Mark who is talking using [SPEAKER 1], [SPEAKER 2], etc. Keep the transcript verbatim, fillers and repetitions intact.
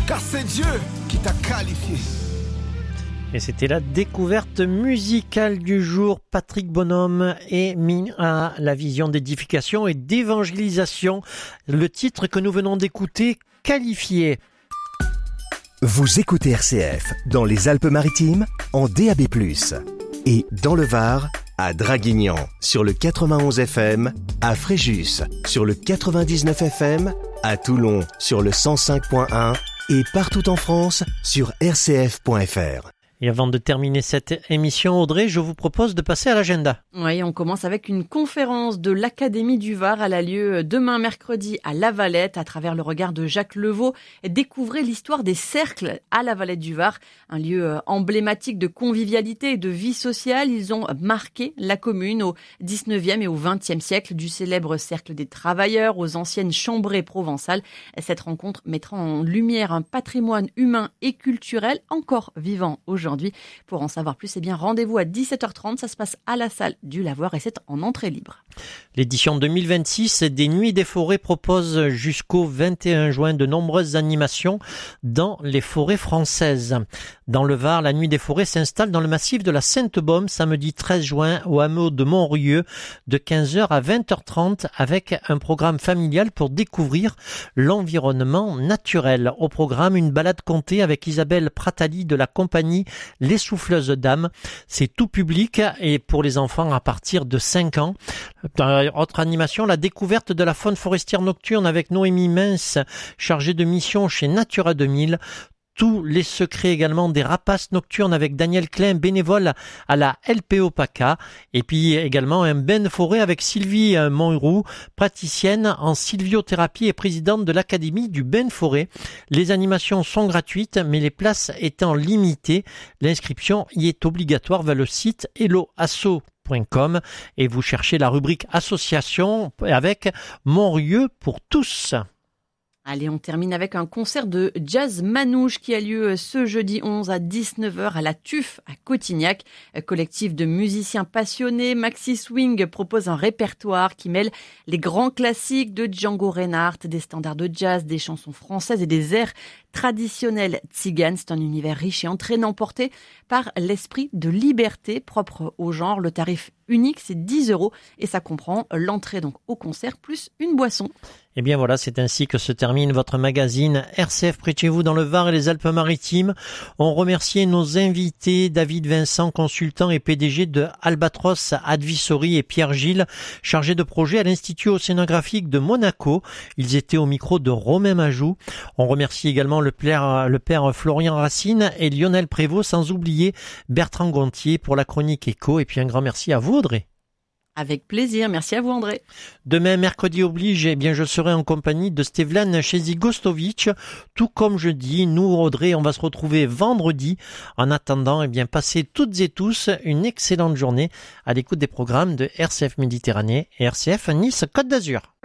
[SPEAKER 1] car c'est Dieu qui t'a qualifié.
[SPEAKER 2] Et c'était la découverte musicale du jour. Patrick Bonhomme est mis à la vision d'édification et d'évangélisation. Le titre que nous venons d'écouter, Qualifié.
[SPEAKER 3] Vous écoutez R C F dans les Alpes-Maritimes en D A B plus, et dans le Var à Draguignan sur le quatre-vingt-onze F M, à Fréjus sur le quatre-vingt-dix-neuf F M, à Toulon sur le cent cinq point un et partout en France sur r c f point f r.
[SPEAKER 2] Et avant de terminer cette émission, Audrey, je vous propose de passer à l'agenda.
[SPEAKER 4] Oui, on commence avec une conférence de l'Académie du Var. Elle a lieu demain mercredi à La Valette. À travers le regard de Jacques Levaux, découvrez l'histoire des cercles à La Valette du Var. Un lieu emblématique de convivialité et de vie sociale. Ils ont marqué la commune au dix-neuvième et au vingtième siècle, du célèbre cercle des travailleurs aux anciennes chambrées provençales. Cette rencontre mettra en lumière un patrimoine humain et culturel encore vivant aujourd'hui. Aujourd'hui. Pour en savoir plus, eh bien, rendez-vous à dix-sept heures trente. Ça se passe à la salle du Lavoir et c'est en entrée libre.
[SPEAKER 2] L'édition deux mille vingt-six des Nuits des Forêts propose jusqu'au vingt et un juin de nombreuses animations dans les forêts françaises. Dans le Var, la Nuit des Forêts s'installe dans le massif de la Sainte-Baume samedi treize juin au hameau de Montrieux de quinze heures à vingt heures trente avec un programme familial pour découvrir l'environnement naturel. Au programme, une balade contée avec Isabelle Pratali de la compagnie Les Souffleuses d'âme. C'est tout public et pour les enfants à partir de cinq ans. Autre animation, la découverte de la faune forestière nocturne avec Noémie Mince, chargée de mission chez Natura deux mille. Tous les secrets également des rapaces nocturnes avec Daniel Klein, bénévole à la L P O PACA. Et puis également un bain de forêt avec Sylvie Monroux, praticienne en sylviothérapie et présidente de l'Académie du bain de forêt. Les animations sont gratuites, mais les places étant limitées, l'inscription y est obligatoire vers le site hello asso point com et vous cherchez la rubrique association avec Montrieux pour tous.
[SPEAKER 4] Allez, on termine avec un concert de jazz manouche qui a lieu ce jeudi onze à dix-neuf heures à la Tuffe à Cotignac. Collectif de musiciens passionnés, Maxi Swing propose un répertoire qui mêle les grands classiques de Django Reinhardt, des standards de jazz, des chansons françaises et des airs traditionnels tziganes. C'est un univers riche et entraînant porté par l'esprit de liberté propre au genre. Le tarif unique, c'est dix euros et ça comprend l'entrée donc au concert plus une boisson.
[SPEAKER 2] Et bien voilà, c'est ainsi que se termine votre magazine R C F près de chez vous dans le Var et les Alpes-Maritimes. On remercie nos invités, David Vincent, consultant et P D G de Albatros Advisory et Pierre Gilles, chargé de projet à l'Institut océanographique de Monaco. Ils étaient au micro de Romain Majou. On remercie également le père, le père Florian Racine et Lionel Prévost, sans oublier Bertrand Gontier pour la chronique éco. Et puis un grand merci à vous, Audrey.
[SPEAKER 4] Avec plaisir. Merci à vous, André.
[SPEAKER 2] Demain, mercredi oblige, eh bien, je serai en compagnie de Stevlan Chezi-Gostovic. Tout comme je dis, nous, Audrey, on va se retrouver vendredi. En attendant, eh bien, passez toutes et tous une excellente journée à l'écoute des programmes de R C F Méditerranée et R C F Nice Côte d'Azur.